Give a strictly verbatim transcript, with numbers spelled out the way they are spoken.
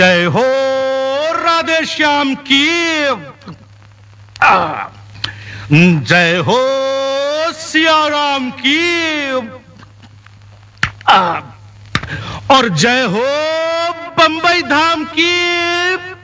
जय हो राधे श्याम की, आ, जय हो सियाराम की, आ, और जय हो बंबई धाम की।